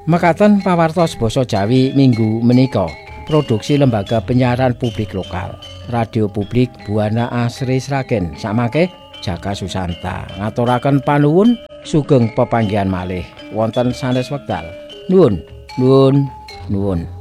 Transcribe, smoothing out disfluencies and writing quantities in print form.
Mekaten pawartos basa Jawi minggu menika. Produksi Lembaga Penyiaran Publik Lokal. Radio Publik Buana Asri Sragen. Samangke Jaka Susanta. Ngaturaken panuwun sugeng pepanggihan malih wonten sanes wekdal. Nuwun.